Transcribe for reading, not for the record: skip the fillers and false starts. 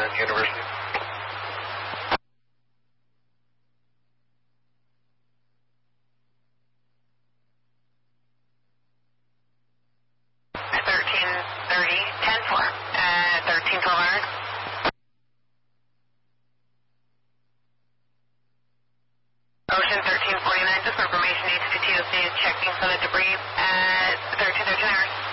University. Ocean 1349, just for information, HTTOC is checking for the debris at 1339 hours.